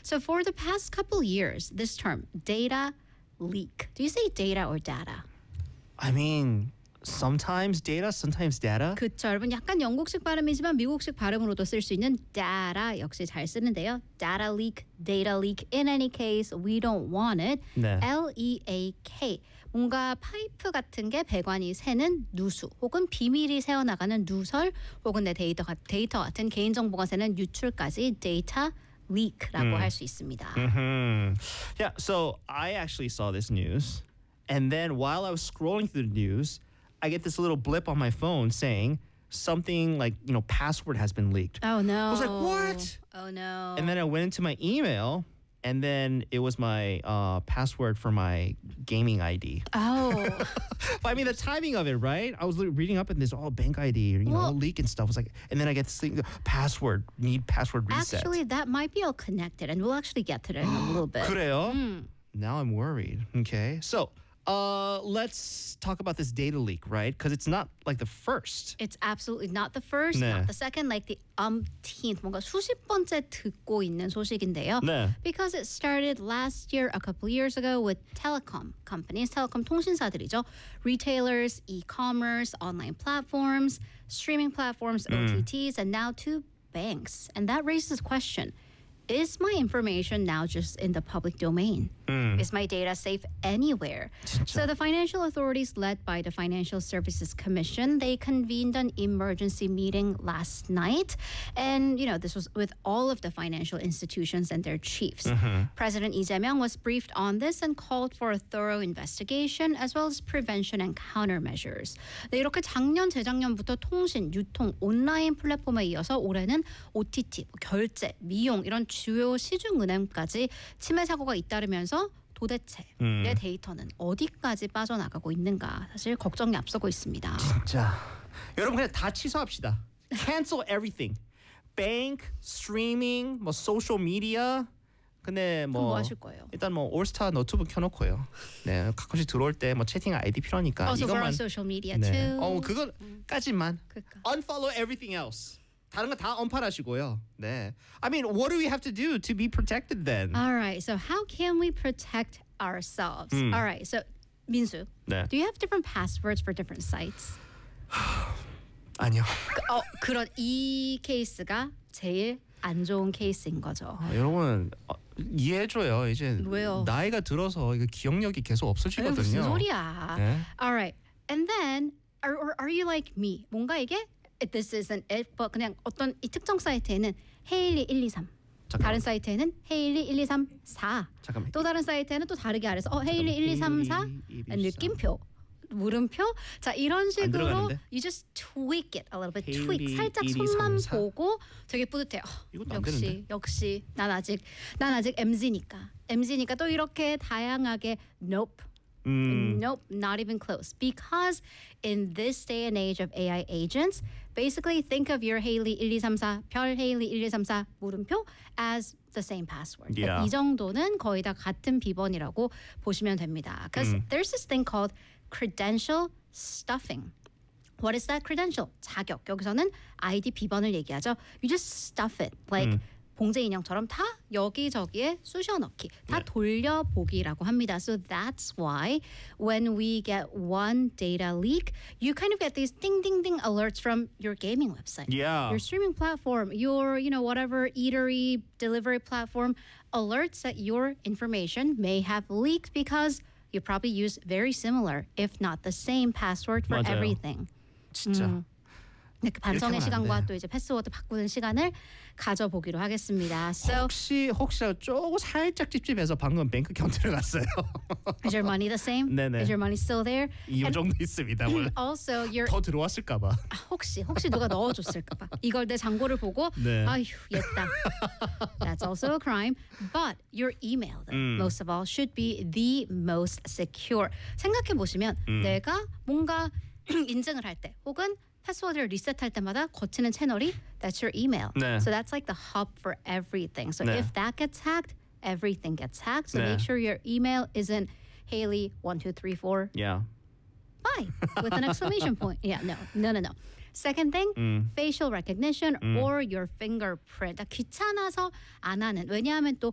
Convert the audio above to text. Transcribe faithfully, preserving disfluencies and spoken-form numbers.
So for the past couple years, this term, data leak. Do you say data or data? I mean, sometimes data, sometimes data. 그쵸, 여러분 약간 영국식 발음이지만 미국식 발음으로도 쓸 수 있는 data 역시 잘 쓰는데요. Data leak, data leak. In any case, we don't want it. 네. L E A K. 뭔가 파이프 같은 게 배관이 새는 누수 혹은 비밀이 새어나가는 누설 혹은 내 데이터, 데이터 같은 개인정보가 새는 유출까지 data leak라고 할 수 있습니다. Mm-hmm. Yeah, so I actually saw this news, and then while I was scrolling through the news, I get this little blip on my phone saying something like, you know, password has been leaked. Oh no. I was like, what? Oh no. And then I went into my email, and then it was my uh, password for my gaming I D. Oh. But I mean, the timing of it, right? I was li- reading up and this all bank I D, you know, Well- all leak and stuff. I was like, and then I get this thing, password, need password reset. Actually, that might be all connected, and we'll actually get to that in a little bit. 그래요? Now I'm worried. Okay, so uh, let's talk about this data leak, right? Because it's not like the first. It's absolutely not the first, 네. not the second, like the umpteenth, 뭔가 수십 번째 듣고 있는 소식인데요. 네. Because it started last year, a couple years ago, with telecom companies, telecom 통신사들이죠. Retailers, e-commerce, online platforms, streaming platforms, O T Ts, and now two banks. And that raises a question. Is my information now just in the public domain? Is my data safe anywhere? So the financial authorities led by the Financial Services Commission, they convened an emergency meeting last night. And, you know, this was with all of the financial institutions and their chiefs. President Lee Jae-myung was briefed on this and called for a thorough investigation as well as prevention and countermeasures. 네, 이렇게 작년, 재작년부터 통신, 유통, 온라인 플랫폼에 이어서 올해는 O T T, 결제, 미용 이런 주요 시중은행까지 침해 사고가 잇따르면서 도대체 음. 내 데이터는 어디까지 빠져나가고 있는가 사실 걱정이 앞서고 있습니다. 자, 여러분 그냥 다 취소합시다. Cancel everything. Bank, streaming, 뭐 social media. 근데 뭐, 그럼 뭐 하실 거예요? 일단 뭐 올스타 노트북 켜놓고요. 네, 가끔씩 들어올 때 뭐 채팅 아이디 필요하니까 Also, we're on 이것만. social media 네. too. 어, 그거까지만. 그러니까. Unfollow everything else. 다른 거 다 언팔하시고요. 네. I mean, what do we have to do to be protected then? All right, so how can we protect ourselves? 음. All right, so 민수, 네. do you have different passwords for different sites? 아니요. 그, 어, 그런 이 케이스가 제일 안 좋은 케이스인 거죠. 아, 여러분 어, 이해해줘요. 이제 왜요? 나이가 들어서 이거 기억력이 계속 에이, 없어지거든요. 무슨 소리야? 네. All right, and then are, or are you like me? 뭔가 이게 this isn't it, but 그냥 어떤 이 특정 사이트에는 헤일리 일, 이, 삼. 잠깐만. 다른 사이트에는 헤일리 일, 이, 삼, 사. 잠깐만. 또 다른 사이트에는 또 다르게 아래서 어 헤일리 일, 이, 삼, 사. 헤일리 일, 이, 삼. 느낌표. 물음표. 자 이런 식으로 들어가는데? you just tweak it a little bit. 헤일리 tweak. 살짝 일, 이, 손만 삼, 사. 보고 되게 뿌듯해요. 어, 이것도 안 역시 되는데? 역시 난 아직 난 아직 엠지니까. 엠지니까 또 이렇게 다양하게 nope. 음. Nope, not even close. Because in this day and age of A I agents, basically think of your Haley 일, 이, 삼, 사, 별 Haley 일, 이, 삼, 사 물음표 as the same password. Yeah. 이 정도는 거의 다 같은 비번이라고 보시면 됩니다. Because there's this thing called credential stuffing. What is that credential? 자격. 여기서는 아이디 비번을 얘기하죠. You just stuff it. Like 봉제 인형처럼 다 여기저기에 쑤셔 넣기, 다 네. 돌려보기라고 합니다. So that's why when we get one data leak, you kind of get these ding ding ding alerts from your gaming website, Yeah. your streaming platform, your you know whatever eatery delivery platform, alerts that your information may have leaked because you probably use very similar, if not the same password for 맞아요. everything. 진짜. 이렇게 반성의 하면 안 시간과 돼. 또 이제 패스워드 바꾸는 시간을 가져보기로 하겠습니다. So, 혹시 혹시라도 조금 살짝 찝찝해서 방금 뱅크 카운트 들어갔어요. is your money the same? 네네. Is your money still there? 이 And 정도 있습니다. 원래 also, your 더 들어왔을까봐. 혹시 혹시 누가 넣어줬을까봐 이걸 내 잔고를 보고 네. 아휴 얘다. That's also a crime. But your email, though, 음. most of all, should be the most secure. 생각해 보시면 내가 뭔가 인증을 할 때 혹은 패스워드를 리셋할 때마다 거치는 채널이 that's your email. 네. So that's like the hub for everything. So 네. if that gets hacked, everything gets hacked. So 네. make sure your email isn't Haley one two three four Yeah. bye with an exclamation point. Yeah, no, no, no, no. Second thing, 음. facial recognition or your fingerprint. 귀찮아서 안 하는. 왜냐하면 또